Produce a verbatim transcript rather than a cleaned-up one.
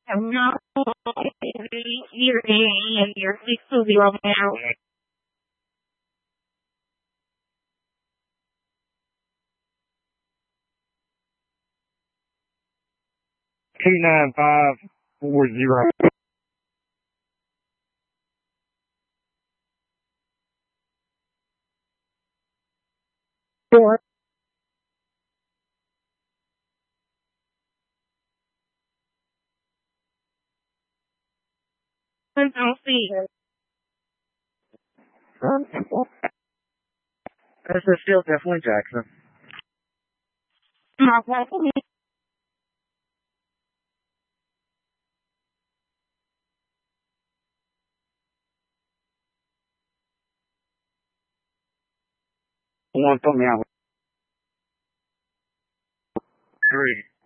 No, you're and you're six to zero now. Two nine five four zero. Four. I don't see it. This is still definitely Jackson. Okay. One put me out. Three.